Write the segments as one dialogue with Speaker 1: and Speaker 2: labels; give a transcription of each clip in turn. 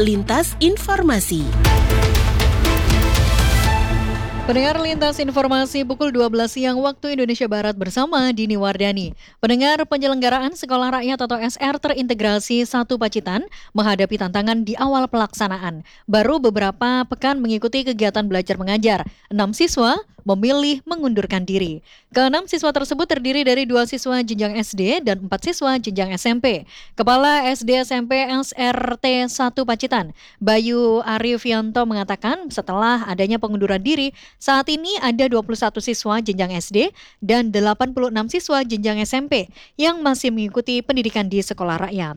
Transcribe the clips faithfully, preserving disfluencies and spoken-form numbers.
Speaker 1: Lintas Informasi.
Speaker 2: Pendengar Lintas Informasi pukul dua belas siang waktu Indonesia Barat bersama Dini Wardani. Pendengar, penyelenggaraan Sekolah Rakyat atau S R terintegrasi satu Pacitan menghadapi tantangan di awal pelaksanaan. Baru beberapa pekan mengikuti kegiatan belajar mengajar, enam siswa memilih mengundurkan diri. Keenam siswa tersebut terdiri dari dua siswa jenjang S D dan empat siswa jenjang S M P. Kepala S D S M P S R T satu Pacitan, Bayu Arifianto mengatakan setelah adanya pengunduran diri, saat ini ada dua puluh satu siswa jenjang S D dan delapan puluh enam siswa jenjang S M P yang masih mengikuti pendidikan di sekolah rakyat.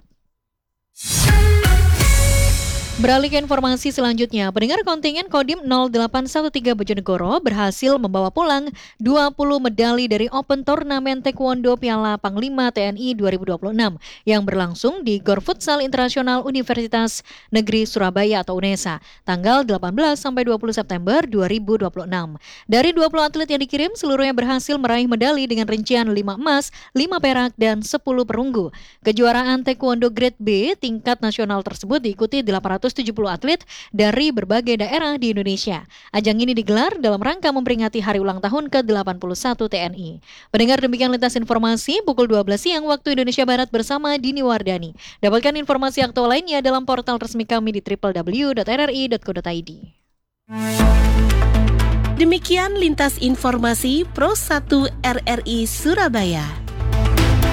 Speaker 2: Beralih ke informasi selanjutnya, pendengar, kontingen Kodim nol delapan satu tiga Bojonegoro berhasil membawa pulang dua puluh medali dari Open Turnamen Taekwondo Piala Panglima T N I dua ribu dua puluh enam yang berlangsung di Gor Futsal Internasional Universitas Negeri Surabaya atau UNESA tanggal delapan belas sampai dua puluh September dua ribu dua puluh enam. Dari dua puluh atlet yang dikirim, seluruhnya berhasil meraih medali dengan rincian lima emas, lima perak, dan sepuluh perunggu. Kejuaraan Taekwondo Grade B tingkat nasional tersebut diikuti delapan ratus tujuh puluh atlet dari berbagai daerah di Indonesia. Ajang ini digelar dalam rangka memperingati hari ulang tahun ke delapan puluh satu T N I. Pendengar, demikian Lintas Informasi pukul dua belas siang waktu Indonesia Barat bersama Dini Wardani. Dapatkan informasi aktual lainnya dalam portal resmi kami di w w w dot r r i dot co dot i d.
Speaker 1: Demikian Lintas Informasi Pro satu R R I Surabaya.